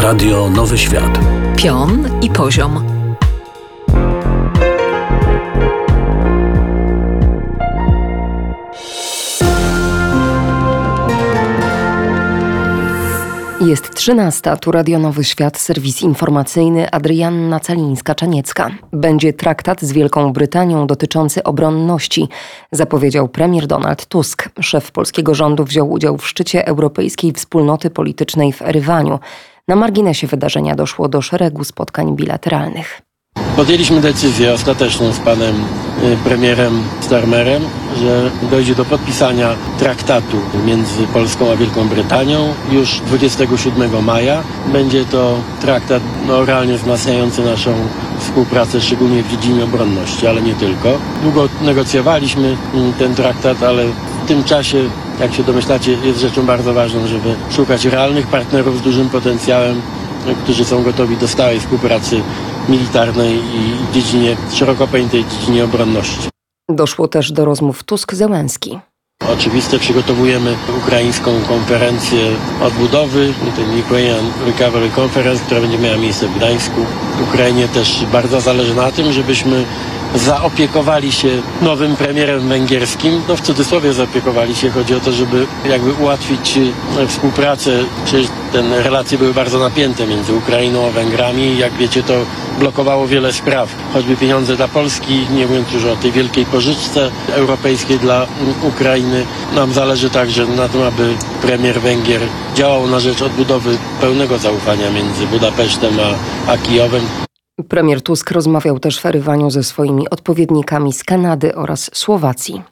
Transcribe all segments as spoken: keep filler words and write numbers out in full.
Radio Nowy Świat. Pion i poziom. Jest trzynasta, tu Radio Nowy Świat, serwis informacyjny, Adrianna Calińska-Czaniecka. Będzie traktat z Wielką Brytanią dotyczący obronności, zapowiedział premier Donald Tusk. Szef polskiego rządu wziął udział w szczycie Europejskiej Wspólnoty Politycznej w Erywaniu. Na marginesie wydarzenia doszło do szeregu spotkań bilateralnych. Podjęliśmy decyzję ostateczną z panem premierem Starmerem, że dojdzie do podpisania traktatu między Polską a Wielką Brytanią już dwudziestego siódmego maja. Będzie to traktat no, realnie wzmacniający naszą współpracę, szczególnie w dziedzinie obronności, ale nie tylko. Długo negocjowaliśmy ten traktat, ale w tym czasie, jak się domyślacie, jest rzeczą bardzo ważną, żeby szukać realnych partnerów z dużym potencjałem, którzy są gotowi do stałej współpracy militarnej i w dziedzinie, szeroko pojętej dziedzinie obronności. Doszło też do rozmów Tusk-Zełenski. Oczywiście przygotowujemy ukraińską konferencję odbudowy, ten Ukrainian Recovery Conference, która będzie miała miejsce w Gdańsku. Ukrainie też bardzo zależy na tym, żebyśmy zaopiekowali się nowym premierem węgierskim. No w cudzysłowie zaopiekowali się. Chodzi o to, żeby jakby ułatwić współpracę. Przecież te relacje były bardzo napięte między Ukrainą a Węgrami. Jak wiecie, to blokowało wiele spraw. Choćby pieniądze dla Polski, nie mówiąc już o tej wielkiej pożyczce europejskiej dla Ukrainy. Nam zależy także na tym, aby premier Węgier działał na rzecz odbudowy pełnego zaufania między Budapesztem a, a Kijowem. Premier Tusk rozmawiał też w Erywaniu ze swoimi odpowiednikami z Kanady oraz Słowacji.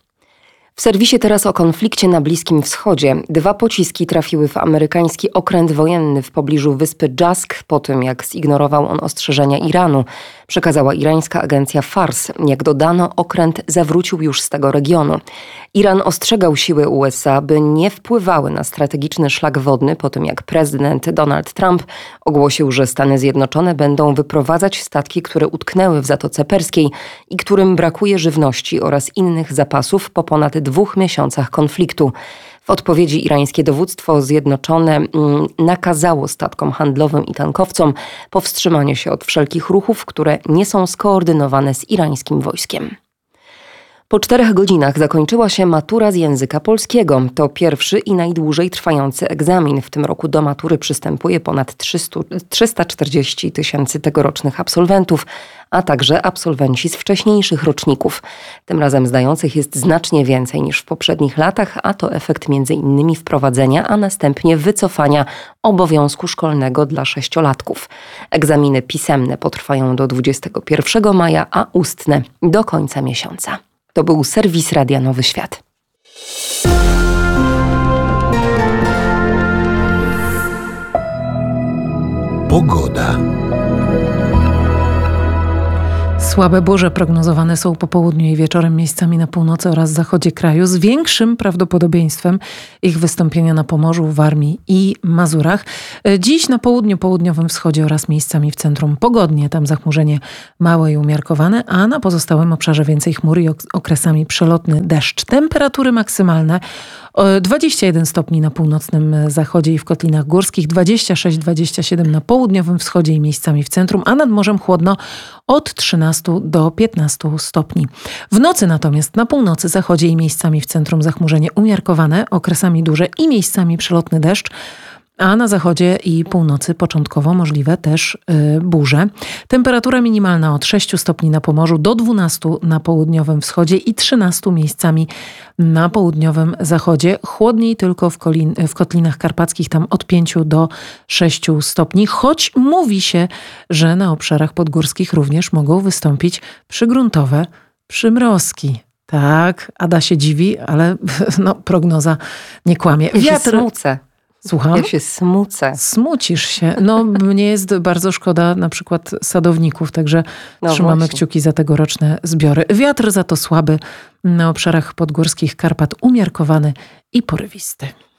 W serwisie teraz o konflikcie na Bliskim Wschodzie. Dwa pociski trafiły w amerykański okręt wojenny w pobliżu wyspy Jask po tym, jak zignorował on ostrzeżenia Iranu, przekazała irańska agencja Fars. Jak dodano, okręt zawrócił już z tego regionu. Iran ostrzegał siły U S A, by nie wpływały na strategiczny szlak wodny po tym, jak prezydent Donald Trump ogłosił, że Stany Zjednoczone będą wyprowadzać statki, które utknęły w Zatoce Perskiej i którym brakuje żywności oraz innych zapasów po ponad dwóch miesiącach konfliktu. W odpowiedzi irańskie dowództwo zjednoczone mm, nakazało statkom handlowym i tankowcom powstrzymanie się od wszelkich ruchów, które nie są skoordynowane z irańskim wojskiem. Po czterech godzinach zakończyła się matura z języka polskiego. To pierwszy i najdłużej trwający egzamin. W tym roku do matury przystępuje ponad trzysta czterdzieści tysięcy tegorocznych absolwentów, a także absolwenci z wcześniejszych roczników. Tym razem zdających jest znacznie więcej niż w poprzednich latach, a to efekt między innymi wprowadzenia, a następnie wycofania obowiązku szkolnego dla sześciolatków. Egzaminy pisemne potrwają do dwudziestego pierwszego maja, a ustne do końca miesiąca. To był serwis Radia Nowy Świat. Pogoda. Słabe burze prognozowane są po południu i wieczorem miejscami na północy oraz zachodzie kraju z większym prawdopodobieństwem ich wystąpienia na Pomorzu, Warmii i Mazurach. Dziś na południu, południowym wschodzie oraz miejscami w centrum pogodnie, tam zachmurzenie małe i umiarkowane, a na pozostałym obszarze więcej chmur i okresami przelotny deszcz. Temperatury maksymalne dwadzieścia jeden stopni na północnym zachodzie i w kotlinach górskich, dwadzieścia sześć dwadzieścia siedem na południowym wschodzie i miejscami w centrum, a nad morzem chłodno od trzynastu do piętnastu stopni. W nocy natomiast na północy, zachodzie i miejscami w centrum zachmurzenie umiarkowane, okresami duże i miejscami przelotny deszcz, a na zachodzie i północy początkowo możliwe też y, burze. Temperatura minimalna od sześciu stopni na Pomorzu do dwunastu na południowym wschodzie i trzynastu miejscami na południowym zachodzie. Chłodniej tylko w, kolin, w kotlinach karpackich, tam od pięciu do sześciu stopni, choć mówi się, że na obszarach podgórskich również mogą wystąpić przygruntowe przymrozki. Tak, Ada się dziwi, ale no, prognoza nie kłamie. Ja się smucę. Słucham? Ja się smucę. Smucisz się. No, mnie jest bardzo szkoda na przykład sadowników, także no trzymamy właśnie. kciuki za tegoroczne zbiory. Wiatr za to słaby, na obszarach podgórskich Karpat umiarkowany i porywisty.